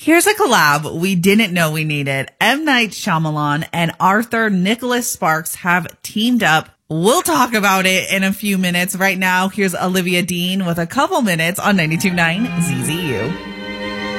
Here's a collab we didn't know we needed. M. Night Shyamalan and Arthur Nicholas Sparks have teamed up. We'll talk about it in a few minutes. Right now, here's Olivia Dean with a couple minutes on 92.9 ZZU.